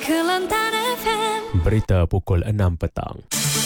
Kelantan FM. Berita pukul 6 petang.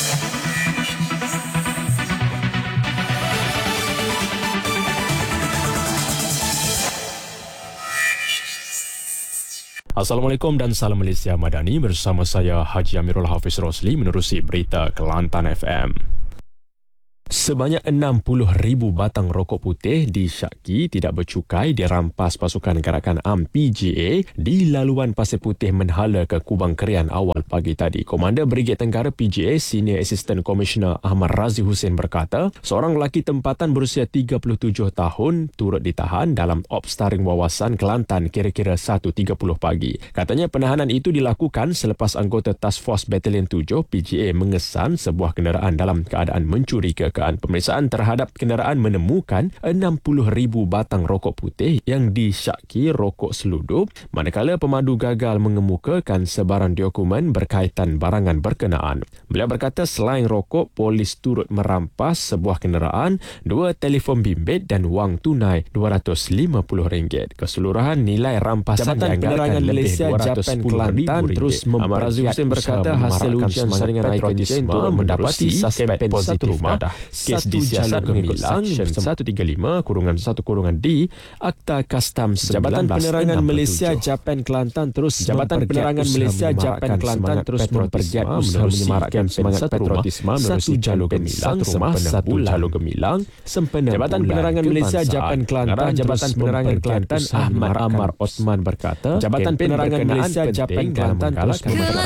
Assalamualaikum dan salam Malaysia Madani, bersama saya Haji Amirul Hafiz Rosli menerusi berita Kelantan FM. Sebanyak 60,000 batang rokok putih disyaki tidak bercukai dirampas pasukan gerakan AM PGA di laluan Pasir Putih Menhala ke Kubang Kerian awal pagi tadi. Komander Brigade Tenggara PGA Senior Assistant Commissioner Ahmad Razi Hussein berkata, seorang lelaki tempatan berusia 37 tahun turut ditahan dalam ops taring wawasan Kelantan kira-kira 1.30 pagi. Katanya penahanan itu dilakukan selepas anggota Task Force Battalion 7 PGA mengesan sebuah kenderaan dalam keadaan mencurigakan. Pemeriksaan terhadap kenderaan menemukan 60,000 batang rokok putih yang disyaki rokok seludup, manakala pemandu gagal mengemukakan sebarang dokumen berkaitan barangan berkenaan. Beliau berkata selain rokok, polis turut merampas sebuah kenderaan, 2 telefon bimbit dan wang tunai RM250. Keseluruhan nilai rampasan Jabatan Penerangan Malaysia Japan Kelantan terus Ahmad Razi Hussein berkata hasil ujian saringan patriotisme mendapati suspek positif dah. Kes disiasat mengikut Seksyen 135-1-D Akta Kastam 1967. Jabatan Penerangan Malaysia Japan Kelantan terus mempergiat usaha menyemarakkan semangat patriotisme menerusi jalur gemilang semasa jalur gemilang sempena Jabatan Penerangan Malaysia Japan Kelantan Jabatan Penerangan Kelantan Ahmad Amar Osman berkata, Jabatan Penerangan Malaysia Japan Kelantan terus